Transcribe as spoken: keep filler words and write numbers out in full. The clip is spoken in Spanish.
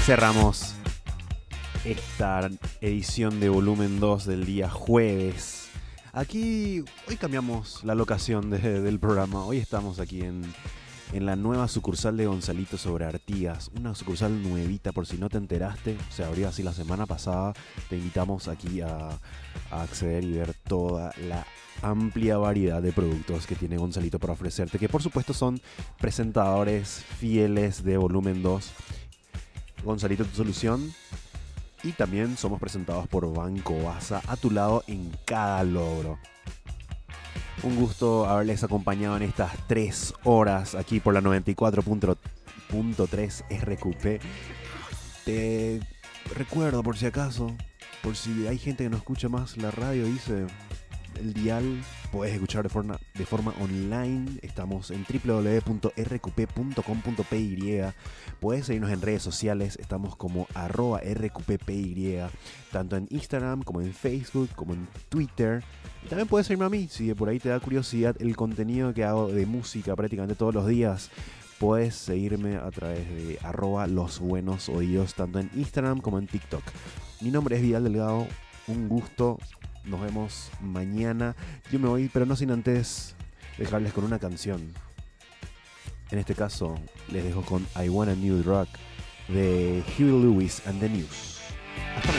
cerramos esta edición de volumen dos del día jueves. Aquí, hoy cambiamos la locación de, del programa. Hoy estamos aquí en, en la nueva sucursal de Gonzalito sobre Artigas. Una sucursal nuevita, por si no te enteraste. Se abrió así la semana pasada. Te invitamos aquí a, a acceder y ver toda la amplia variedad de productos que tiene Gonzalito para ofrecerte. Que por supuesto son presentadores fieles de volumen dos. Gonzalito, tu solución. Y también somos presentados por Banco Baza, a tu lado en cada logro. Un gusto haberles acompañado en estas tres horas aquí por la noventa y cuatro punto tres R Q P. Te recuerdo, por si acaso, por si hay gente que no escucha más la radio, dice el dial, puedes escuchar de forma, de forma online. Estamos en w w w punto r q p punto com punto p y. Puedes seguirnos en redes sociales, estamos como arroba r q p p y, tanto en Instagram como en Facebook, como en Twitter. Y también puedes seguirme a mí, si por ahí te da curiosidad el contenido que hago de música prácticamente todos los días. Puedes seguirme a través de arroba los buenos oídos, tanto en Instagram como en TikTok. Mi nombre es Vidal Delgado, un gusto. Nos vemos mañana. Yo me voy, pero no sin antes dejarles con una canción. En este caso, les dejo con I Want a New Drug de Huey Lewis and the News. Hasta mañana.